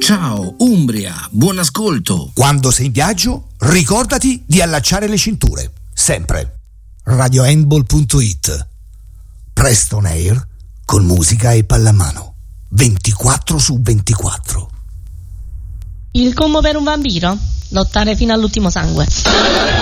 Ciao Umbria, buon ascolto. Quando sei in viaggio, ricordati di allacciare le cinture, sempre. RadioHandball.it. Preston Air con musica e pallamano 24/24. Il combo per un vampiro? Lottare fino all'ultimo sangue.